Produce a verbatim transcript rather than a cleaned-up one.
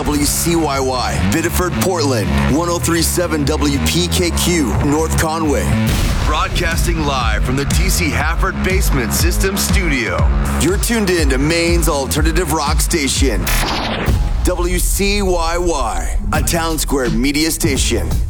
W C Y Y, Biddeford, Portland, one oh three point seven W P K Q, North Conway. Broadcasting live from the T C Hafford Basement System Studio. You're tuned in to Maine's alternative rock station, W C Y Y, a Town Square media station.